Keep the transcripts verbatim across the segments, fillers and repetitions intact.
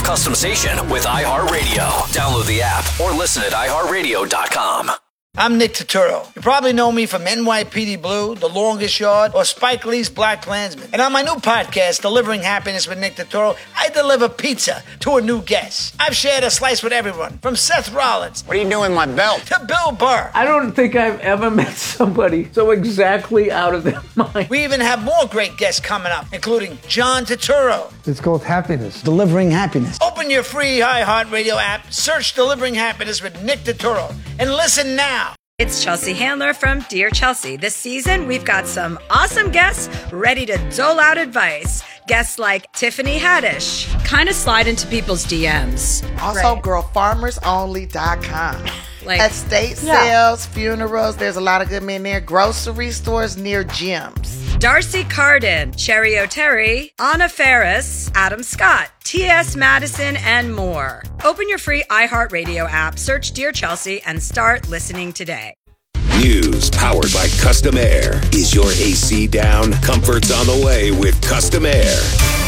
Customization with iHeartRadio. Download the app or listen at i heart radio dot com. I'm Nick Turturro. You probably know me from N Y P D Blue, The Longest Yard, or Spike Lee's Black Klansman. And on my new podcast, Delivering Happiness with Nick Turturro, I deliver pizza to a new guest. I've shared a slice with everyone, from Seth Rollins. What are you doing with my belt? To Bill Burr. I don't think I've ever met somebody so exactly out of their mind. We even have more great guests coming up, including John Turturro. It's called Happiness. Delivering Happiness. Open your free iHeartRadio app, search Delivering Happiness with Nick Turturro, and listen now. It's Chelsea Handler from Dear Chelsea. This season, we've got some awesome guests ready to dole out advice. Guests like Tiffany Haddish, kind of slide into people's D Ms. Also, right. girl farmers only dot com. Like, estate yeah. sales, funerals, there's a lot of good men there. Grocery stores near gyms. Darcy Carden, Cherry O'Terry, Anna Ferris, Adam Scott, T S Madison, and more. Open your free iHeartRadio app, search Dear Chelsea, and start listening today. News powered by Custom Air. Is your A C down? Comfort's on the way with Custom Air.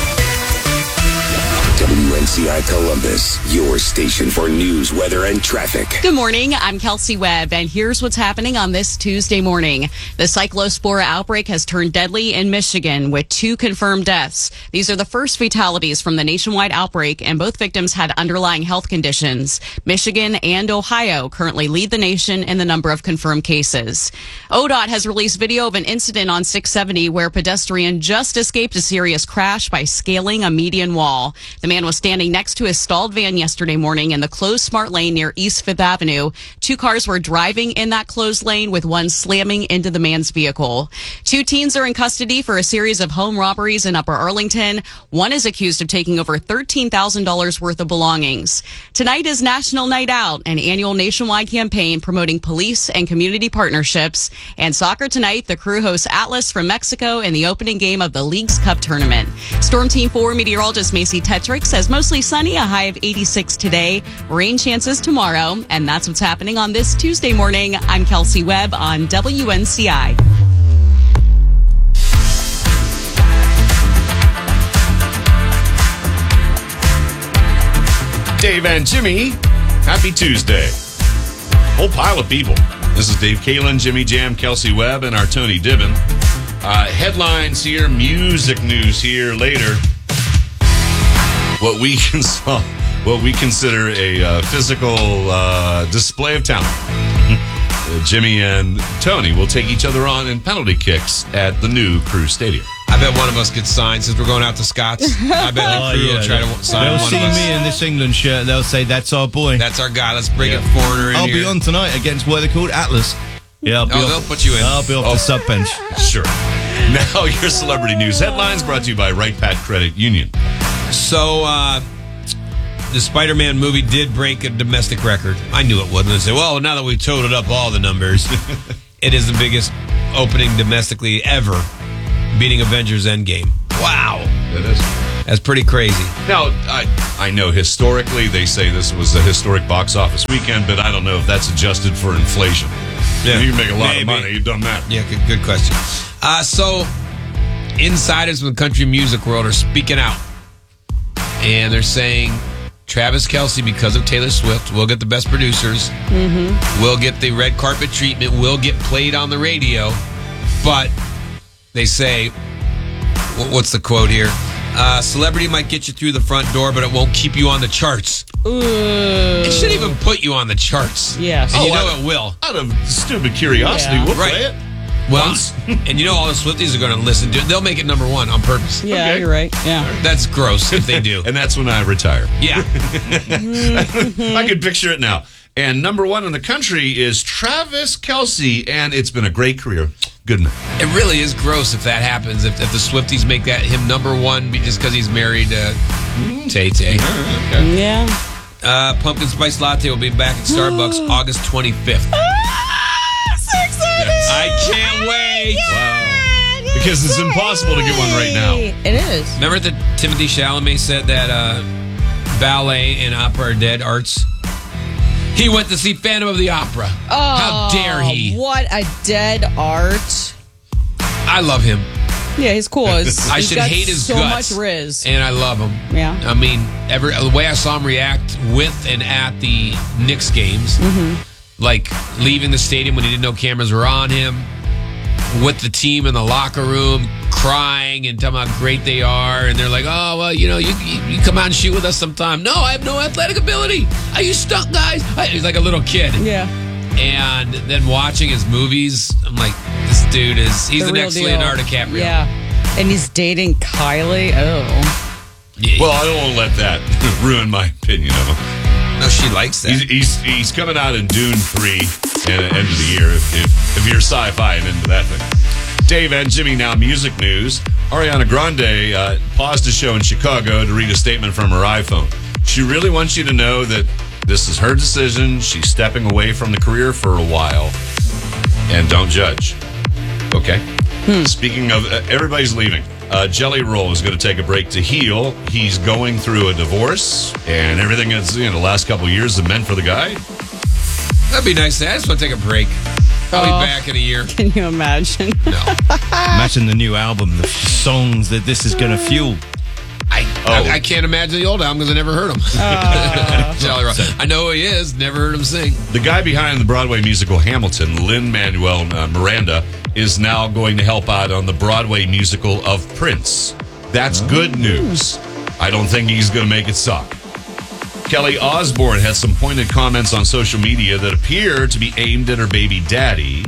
W N C I Columbus, your station for news, weather, and traffic. Good morning. I'm Kelsey Webb, and here's what's happening on this Tuesday morning. The cyclospora outbreak has turned deadly in Michigan with two confirmed deaths. These are the first fatalities from the nationwide outbreak, and both victims had underlying health conditions. Michigan and Ohio currently lead the nation in the number of confirmed cases. O D O T has released video of an incident on six seventy where a pedestrian just escaped a serious crash by scaling a median wall. The man was standing next to his stalled van yesterday morning in the closed smart lane near East Fifth Avenue. Two cars were driving in that closed lane with one slamming into the man's vehicle. Two teens are in custody for a series of home robberies in Upper Arlington. One is accused of taking over thirteen thousand dollars worth of belongings. Tonight is National Night Out, an annual nationwide campaign promoting police and community partnerships. And soccer tonight, the Crew hosts Atlas from Mexico in the opening game of the League's Cup tournament. Storm Team four meteorologist Macy Tetrick says mostly sunny, a high of eighty-six today, rain chances tomorrow, and that's what's happening on this Tuesday morning. I'm Kelsey Webb on W N C I. Dave and Jimmy, happy Tuesday. Whole pile of people. This is Dave Kalin, Jimmy Jam, Kelsey Webb, and our Tony Dibbin. Uh, headlines here, music news here later. What we cons- what we consider a uh, physical uh, display of talent. uh, Jimmy and Tony will take each other on in penalty kicks at the new Crew Stadium. I bet one of us gets signed since we're going out to Scott's. I bet oh, the Crew yeah, will try to sign they'll one see of us. me in this England shirt. They'll say, that's our boy. That's our guy. Let's bring yeah. a foreigner in I'll here. be on tonight against what they're called Atlas. Yeah, I'll be oh, off, they'll put you in. I'll be off oh. the sub bench. Sure. Now your celebrity news headlines brought to you by Right Pat Credit Union. So, uh, the Spider-Man movie did break a domestic record. I knew it wouldn't. I said, well, now that we've totaled up all the numbers, it is the biggest opening domestically ever, beating Avengers Endgame. Wow. It is. That's pretty crazy. Now, I, I know historically they say this was a historic box office weekend, but I don't know if that's adjusted for inflation. Yeah, you make a lot maybe. of money. You've done that. Yeah, good, good question. Uh, so, insiders from the country music world are speaking out. And they're saying Travis Kelce, because of Taylor Swift, will get the best producers, mm-hmm. will get the red carpet treatment, will get played on the radio. But they say, what's the quote here? Uh, celebrity might get you through the front door, but it won't keep you on the charts. Ooh. It shouldn't even put you on the charts. Yes. And you Oh, know out it will. Out of stupid curiosity, Yeah. we'll Right. play it. Well, Once. and you know all the Swifties are going to listen to it. They'll make it number one on purpose. Yeah, Okay. you're right. Yeah. That's gross if they do. And that's when I retire. Yeah. I could picture it now. And number one in the country is Travis Kelce, and it's been a great career. Good night. It really is gross if that happens. If, if the Swifties make that him number one just because he's married to Tay Tay. Okay. Yeah. Uh, Pumpkin Spice Latte will be back at Starbucks August twenty-fifth. Ah, so excited! I can't wait. Wow. Because it's impossible to get one right now. It is. Remember that Timothy Chalamet said that uh, ballet and opera are dead arts? He went to see Phantom of the Opera. Oh, how dare he? What a dead art. I love him. Yeah, he's cool. He's, I he's should got hate his so guts. much riz. And I love him. Yeah. I mean, every the way I saw him react with and at the Knicks games, Mm-hmm. like leaving the stadium when he didn't know cameras were on him, with the team in the locker room, crying and telling how great they are, and they're like, "Oh, well, you know, you, you, you come out and shoot with us sometime." No, I have no athletic ability. Are you stuck, guys? I, he's like a little kid. Yeah. And then watching his movies, I'm like, this dude is, he's the, The the next real deal. Leonardo DiCaprio. Yeah. And he's dating Kylie. Oh. Yeah. Well, I don't want to let that ruin my opinion of him. No, she likes that. He's, he's, he's coming out in Dune three at the end of the year if, if, if you're sci-fi and into that thing. Dave and Jimmy, now music news. Ariana Grande uh, paused a show in Chicago to read a statement from her iPhone. She really wants you to know that this is her decision. She's stepping away from the career for a while. And don't judge. Okay? Hmm. Speaking of, uh, everybody's leaving. Uh, Jelly Roll is going to take a break to heal. He's going through a divorce, and everything that's, you know, the last couple of years have meant for the guy. That'd be nice. I just want to take a break. I'll Oh. be back in a year. Can you imagine? No. Imagine the new album, the songs that this is going to fuel. I, Oh. I I can't imagine the old album because I never heard him. Jelly Roll. I know who he is. Never heard him sing. The guy behind the Broadway musical Hamilton, Lin-Manuel uh, Miranda, is now going to help out on the Broadway musical of Prince. That's good news. I don't think he's going to make it suck. Kelly Osbourne has some pointed comments on social media that appear to be aimed at her baby daddy,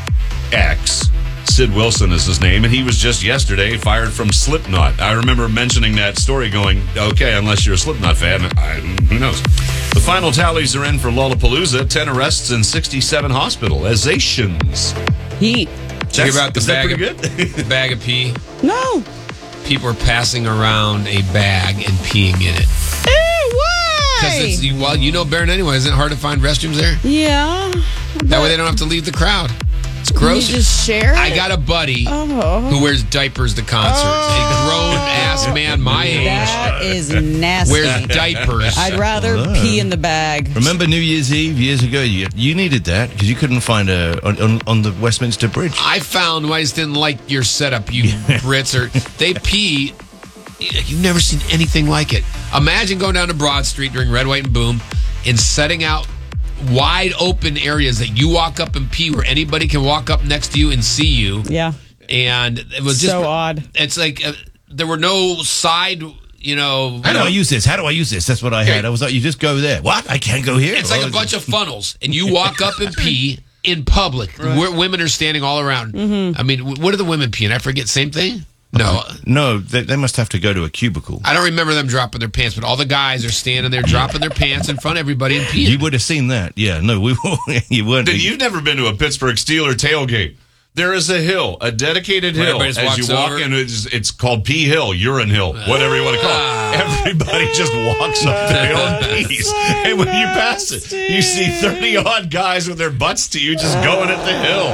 ex. Sid Wilson is his name, and he was just yesterday fired from Slipknot. I remember mentioning that story going, okay, unless you're a Slipknot fan, I, who knows. The final tallies are in for Lollapalooza, ten arrests and sixty-seven hospitalizations. Heat. Did you hear about the is that bag pretty of, the bag of pee? No. People are passing around a bag and peeing in it. Hey, why? Because it's, you- well, you know better than anyone. Isn't it hard to find restrooms there? Yeah. That way they don't have to leave the crowd. It's gross. You just share it? I got a buddy Oh. who wears diapers to concerts. A grown ass man my age That is nasty. wears diapers. I'd rather Oh. pee in the bag. Remember New Year's Eve years ago? You, you needed that because you couldn't find a on, on, on the Westminster Bridge. I found I just didn't like your setup, you Brits. Or they pee. You've never seen anything like it. Imagine going down to Broad Street during Red, White, and Boom and setting out wide open areas that you walk up and pee where anybody can walk up next to you and see you. Yeah. And it was just So odd. It's like uh, there were no side, you know. How do I use this? How do I use this? That's what I had. I was like, you just go there. What? I can't go here. It's like Oh, a bunch of funnels, and you walk up and pee in public where women are standing all around. Mm-hmm. I mean, what are the women peeing? I forget. Same thing? No. No, they, they must have to go to a cubicle. I don't remember them dropping their pants, but all the guys are standing there dropping their pants in front of everybody and peeing. You would have seen that. Yeah, no, we you weren't. Then you've never been to a Pittsburgh Steeler tailgate. There is a hill, a dedicated Where hill. everybody As just you walks walk over? in, it's, it's called Pee Hill, Urine Hill, whatever you want to call it. Everybody just walks up the hill and pees. And when you pass it, you see thirty-odd guys with their butts to you just going at the hill.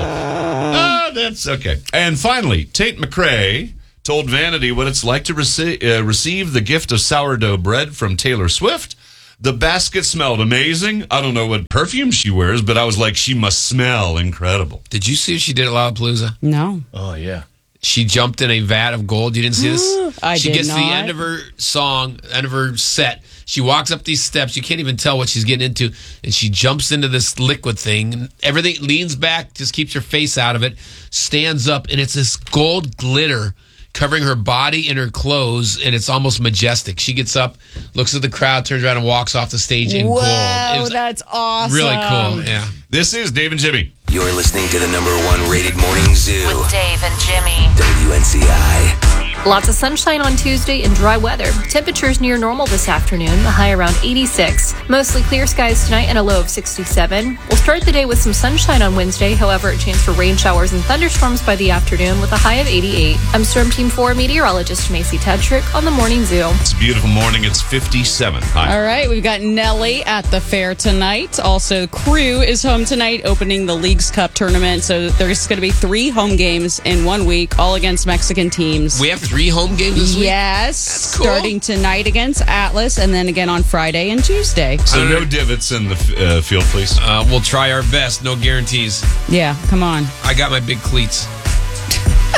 Ah, that's okay. And finally, Tate McRae told Vanity what it's like to rece- uh, receive the gift of sourdough bread from Taylor Swift. The basket smelled amazing. I don't know what perfume she wears, but I was like, she must smell incredible. Did you see what she did at Lollapalooza? No. Oh yeah. She jumped in a vat of gold. You didn't see this? I she did gets to the not. end of her song, end of her set. She walks up these steps. You can't even tell what she's getting into. And she jumps into this liquid thing. And everything leans back, just keeps her face out of it, stands up, and it's this gold glitter covering her body and her clothes, and it's almost majestic. She gets up, looks at the crowd, turns around, and walks off the stage in gold. It Wow, was that's awesome. really cool. Yeah. This is Dave and Jimmy. You're listening to the number one rated morning zoo. With Dave and Jimmy. W N C I. Lots of sunshine on Tuesday and dry weather. Temperatures near normal this afternoon, the high around eighty-six. Mostly clear skies tonight and a low of sixty-seven. We'll start the day with some sunshine on Wednesday, however, a chance for rain showers and thunderstorms by the afternoon with a high of eighty-eight. I'm Storm Team four meteorologist Macy Tetrick on the Morning Zoo. It's a beautiful morning. It's fifty-seven. Hi. All right, we've got Nelly at the fair tonight. Also, Crew is home tonight, opening the Leagues Cup tournament. So there's going to be three home games in one week, all against Mexican teams. We have three home games this week? Yes. That's cool. Starting tonight against Atlas, and then again on Friday and Tuesday. So no divots in the uh, field, please. Uh, we'll try our best. No guarantees. Yeah, come on. I got my big cleats. I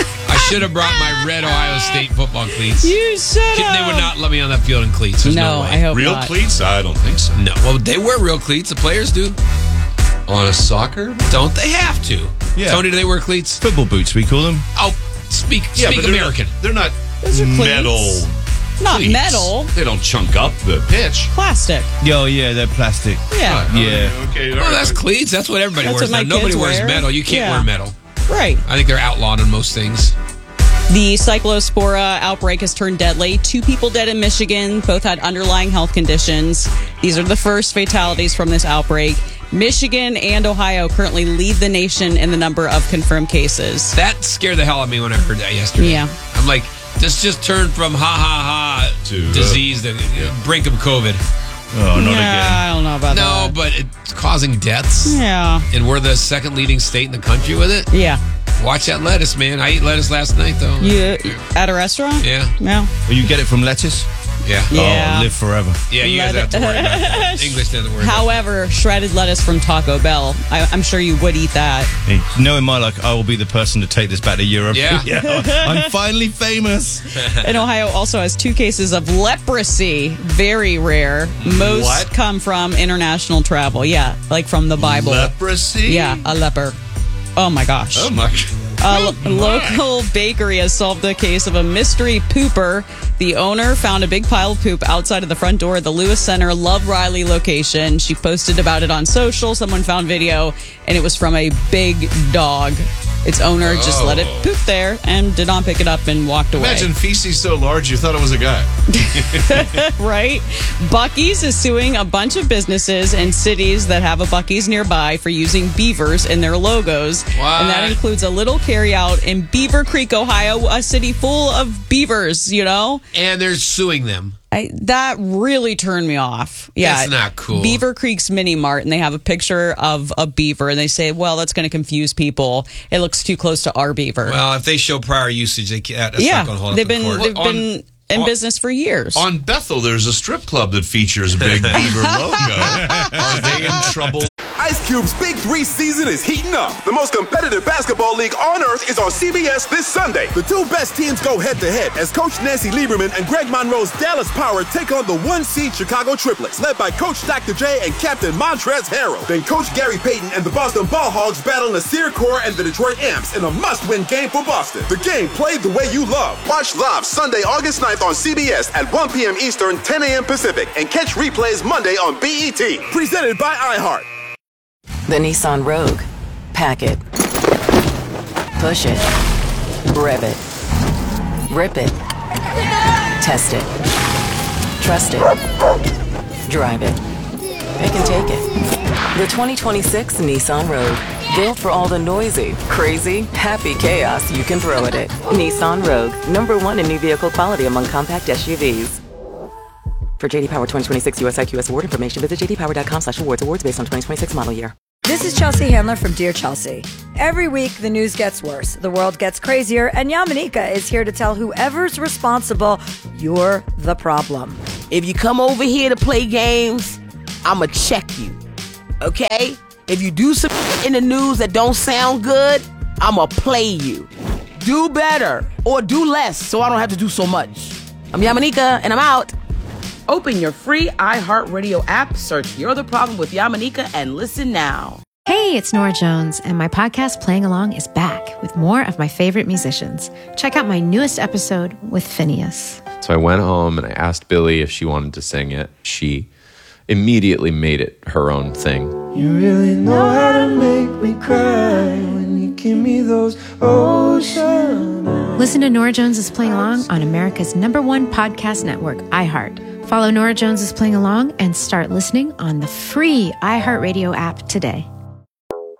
should have brought my red Ohio State football cleats. You should have. They would not let me on that field in cleats. There's no, No, way. I hope Real not. cleats? I don't think so. No. Well, they wear real cleats. The players do. On a soccer? Don't they have to? Yeah. Tony, do they wear cleats? Football boots, we call them. Oh, speak, Yeah, speak but they're American. Not, they're not Those are cleats. metal. Not cleats. metal. They don't chunk up the pitch. Plastic. Oh, yeah, they're plastic. Yeah. Oh, Yeah. Okay. all Oh, right. that's cleats. That's what everybody That's wears what my now. Nobody kids wears wear. metal. You can't Yeah. wear metal. Right. I think they're outlawed on most things. The cyclospora outbreak has turned deadly. Two people dead in Michigan. Both had underlying health conditions. These are the first fatalities from this outbreak. Michigan and Ohio currently lead the nation in the number of confirmed cases. That scared the hell out of me when I heard that yesterday. Yeah. I'm like, this just turned from ha ha ha To, uh, disease to brink of COVID. Oh, not yeah, I don't know about No, that. but it's causing deaths. Yeah. And we're the second leading state in the country with it. Yeah. Watch that lettuce, man. I ate lettuce last night, though. You at a restaurant? Yeah. No. Well, you get it from lettuce? Yeah. Yeah. Oh, live forever. Yeah, you guys Let have to worry about that. English doesn't worry about However, shredded lettuce from Taco Bell, I, I'm sure you would eat that. Hey, knowing my luck, I will be the person to take this back to Europe. Yeah. I'm finally famous. And Ohio also has two cases of leprosy, very rare. Most What? come from international travel. Yeah, like from the Bible. Leprosy? Yeah, a leper. Oh my gosh. Oh, my. A lo- local bakery has solved the case of a mystery pooper. The owner found a big pile of poop outside of the front door at the Lewis Center Love Riley location. She posted about it on social. Someone found video, and it was from a big dog. Its owner just let it poop there and did not pick it up and walked away. Imagine feces so large you thought it was a guy. Right? Buc-ee's is suing a bunch of businesses and cities that have a Buc-ee's nearby for using beavers in their logos. What? And that includes a little carryout in Beaver Creek, Ohio, a city full of beavers, you know? And they're suing them. I, that really turned me off. Yeah, That's not cool. Beaver Creek's Mini Mart, and they have a picture of a beaver, and they say, well, that's going to confuse people. It looks too close to our beaver. Well, if they show prior usage, they can't. That's yeah, not going to hold they've up in been, court. they've On- been in on- business for years. On Bethel, there's a strip club that features a big beaver logo. Are they in trouble? Ice Cube's Big Three season is heating up. The most competitive basketball league on earth is on C B S this Sunday. The two best teams go head-to-head as Coach Nancy Lieberman and Greg Monroe's Dallas Power take on the one-seed Chicago Triplets, led by Coach Doctor J and Captain Montrezl Harrell. Then Coach Gary Payton and the Boston Ball Hogs battle Nasir Kaur and the Detroit Amps in a must-win game for Boston. The game played the way you love. Watch live Sunday, August ninth on C B S at one p.m. Eastern, ten a.m. Pacific, and catch replays Monday on B E T. Presented by iHeart. The Nissan Rogue. Pack it. Push it. Rev it. Rip it. Test it. Trust it. Drive it. Pick and take it. The twenty twenty-six Nissan Rogue. Built for all the noisy, crazy, happy chaos you can throw at it. Nissan Rogue. Number one in new vehicle quality among compact S U Vs. For J D Power twenty twenty-six U S I Q S award information, visit j d power dot com slash awards. Awards based on twenty twenty-six model year. This is Chelsea Handler from Dear Chelsea. Every week, the news gets worse, the world gets crazier, and Yamanika is here to tell whoever's responsible, you're the problem. If you come over here to play games, I'ma check you, okay? If you do some in the news that don't sound good, I'ma play you. Do better, or do less, so I don't have to do so much. I'm Yamanika, and I'm out. Open your free iHeartRadio app, search You're the Problem with Yamanika, and listen now. Hey, it's Nora Jones, and my podcast Playing Along is back with more of my favorite musicians. Check out my newest episode with Phineas. So I went home and I asked Billy if she wanted to sing it. She immediately made it her own thing. You really know how to make me cry when you give me those ocean eyes. Listen to Nora Jones is Playing Along on America's number one podcast network, iHeart. Follow Nora Jones is Playing Along and start listening on the free iHeartRadio app today.